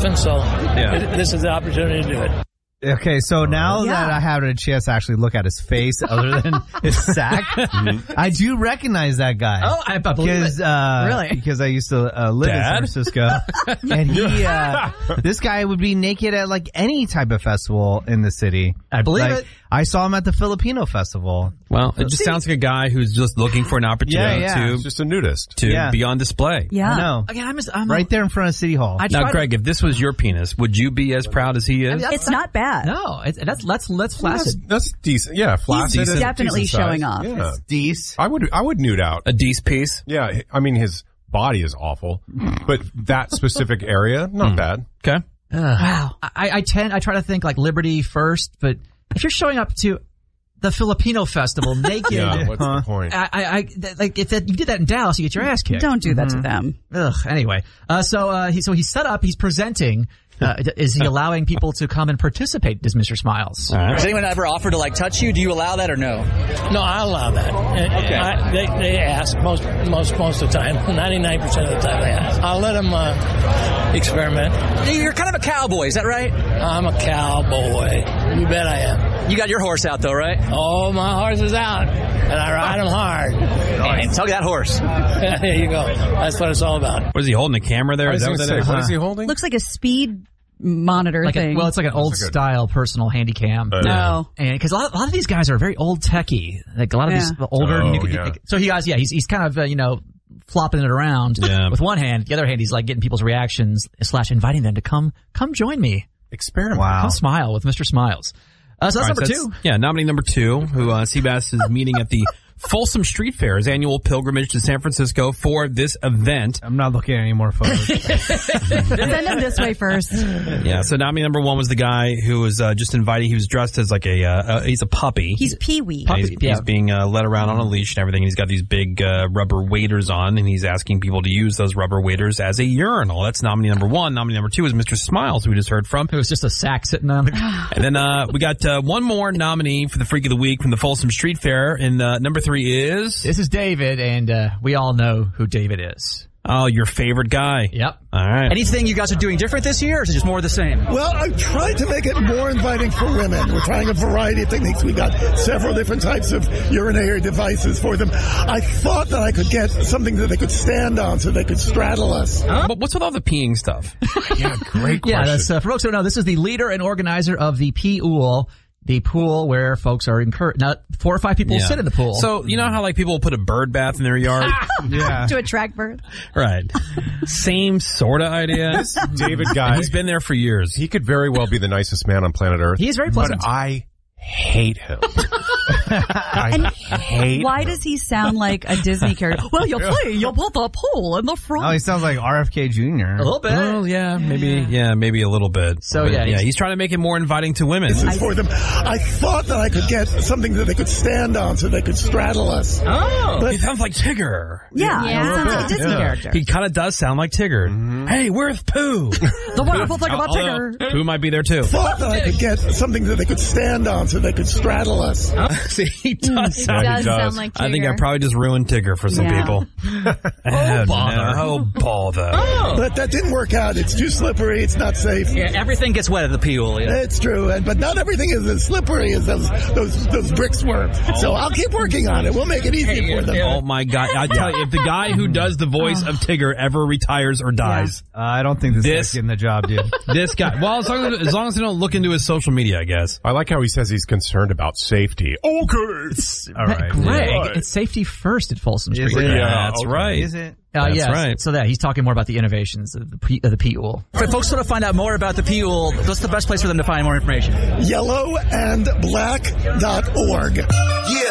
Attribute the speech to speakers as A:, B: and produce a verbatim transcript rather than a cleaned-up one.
A: often, so yeah. it, this is the opportunity to do it.
B: Okay, so now yeah. that I had a chance to actually look at his face other than his sack, mm-hmm. I do recognize that guy.
C: Oh, I believe
B: because,
C: it.
B: Uh,
C: really?
B: Because I used to uh, live Dad? in San Francisco. And he, uh, this guy would be naked at like any type of festival in the city.
C: I believe
B: like,
C: it.
B: I saw him at the Filipino festival.
D: Well, it just See? sounds like a guy who's just looking for an opportunity
B: yeah, yeah.
D: to
E: it's just a nudist
D: to
B: yeah.
D: be on display.
C: Yeah,
B: I know.
C: Okay, I'm, I'm
B: right there in front of City Hall.
D: Now, Greg, to... if this was your penis, would you be as proud as he is?
F: I mean, it's not bad.
C: No, it's, that's that's that's flaccid.
E: That's, that's decent. Yeah, flaccid.
F: He's definitely showing
E: size.
F: off.
E: Yeah.
B: It's decent.
E: I would I would nude out
D: a decent piece.
E: Yeah, I mean his body is awful, but that specific area not mm. bad.
D: Okay.
C: Uh, wow. I, I tend I try to think like liberty first, but if you're showing up to the Filipino festival naked,
E: yeah, what's
C: huh?
E: the point?
C: I, I, I like if that, you did that in Dallas, you get your ass kicked.
F: Don't do that mm-hmm. to them.
C: Ugh. Anyway, uh, so uh, he so he's set up. He's presenting. Uh, is he allowing people to come and participate? Does Mister Smiles?
G: All right. Has anyone ever offered to like touch you? Do you allow that or no?
A: No, I allow that. Okay. I, they, they ask most most most of the time. ninety-nine percent of the time they ask. I'll let them uh, experiment.
G: You're kind of a cowboy, is that right?
A: I'm a cowboy. You bet I am.
G: You got your horse out though, right?
A: Oh, my horse is out, and I ride him hard.
G: Man, tug that horse.
A: There you go. That's what it's all about.
D: What is he holding? A camera there?
E: I was
D: is that
E: what,
D: what,
E: say,
D: that is?
E: what is he holding?
F: Looks like a speed monitor
C: like
F: thing.
C: A, well, it's like an old like style personal handy cam.
E: Uh,
F: no,
C: and because a lot, a lot of these guys are very old techie. Like a lot of
F: yeah.
C: these older.
E: Oh,
C: new,
E: yeah.
C: like, so he guys, yeah, he's he's kind of uh, you know flopping it around
D: yeah.
C: with one hand. The other hand, he's like getting people's reactions slash inviting them to come come join me.
E: Experiment.
B: Wow.
C: Come smile with Mister Smiles. Uh, so that's
D: right,
C: number
D: so
C: two.
D: That's, yeah, nominee number two, who uh, Seabass is meeting at the Folsom Street Fair, his annual pilgrimage to San Francisco for this event.
B: I'm not looking at any more photos.
F: Send him this way first.
D: Yeah, so nominee number one was the guy who was uh, just invited. He was dressed as like a, uh, uh, he's a puppy.
F: He's Pee-wee.
D: Yeah, he's,
C: yeah.
D: he's being uh, led around on a leash and everything. He's got these big uh, rubber waders on, and he's asking people to use those rubber waders as a urinal. That's nominee number one. Nominee number two is Mister Smiles, who we just heard from.
C: It was just a sack sitting on the...
D: And then uh, we got uh, one more nominee for the Freak of the Week from the Folsom Street Fair, and uh, number three is...
C: This is David, and uh, we all know who David is.
D: Oh, your favorite guy.
C: Yep.
D: All right.
G: Anything you guys are doing different this year, or is it just more of the same?
H: Well, I've tried to make it more inviting for women. We're trying a variety of techniques. We got several different types of urinary devices for them. I thought that I could get something that they could stand on so they could straddle us.
D: Huh? But what's with all the peeing stuff?
E: Yeah, great question.
C: Yeah, that's, uh, for folks who don't know, this is the leader and organizer of the P-Ool, the pool where folks are encouraged. Now, four or five people
D: yeah.
C: sit in the pool.
D: So, you know how like people will put a bird bath in their yard?
B: Yeah.
F: To attract birds.
D: Right. Same sort of idea.
E: This David guy,
D: he's been there for years.
E: He could very well be the nicest man on planet Earth.
C: He is very pleasant.
E: But I hate him. I
F: And
E: hate
F: why
E: him.
F: does he sound like a Disney character? Well, you play, you put the pool in the front.
B: Oh, he sounds like R F K Junior
C: A little bit.
D: Well, yeah, maybe, yeah, maybe a little bit.
C: So,
D: But,
C: yeah,
D: yeah,
C: he's-
D: he's trying to make it more inviting to women.
H: This is for them. I thought that I could get something that they could stand on so they could straddle us.
D: Oh, he sounds like Tigger.
F: Yeah, Yeah. he sounds like a Disney
E: Yeah.
F: character.
D: He kind of does sound like Tigger.
E: Mm-hmm.
D: Hey, where's Pooh?
F: The wonderful thing about
D: Although,
F: Tigger.
D: Pooh might be there too.
H: Thought that I could get something that they could stand on so they could straddle us.
D: See, he does
I: It
D: sound.
I: does
E: does.
I: sound like Tigger.
D: I think I probably just ruined Tigger for some
F: Yeah.
D: people. oh, bother. Oh, bother.
H: But that didn't work out. It's too slippery. It's not safe.
G: Yeah, everything gets wet at the P-Ool. Yeah.
H: It's true, and but not everything is as slippery as those those those bricks were. So I'll keep working on it. We'll make it easy for them.
D: Oh, my God. I tell you, if the guy who does the voice of Tigger ever retires or dies,
B: Uh, I don't think this,
D: This-
B: guy's getting the job, dude.
D: this guy, well, as long as, as long as they don't look into his social media, I guess.
E: I like how he says he's concerned about safety. Okay.
B: All right.
C: Greg,
E: Right.
C: it's safety first at Folsom Street.
B: Is it?
E: Yeah,
D: That's
E: okay.
D: right.
B: Is it?
C: Uh,
D: That's
C: yes.
D: right.
C: So that he's talking more about the innovations of the P, of the P-Ool.
G: For folks who want to find out more about the P-Ool, what's the best place for them to find more information?
H: Yellow and black dot org.
J: Yeah.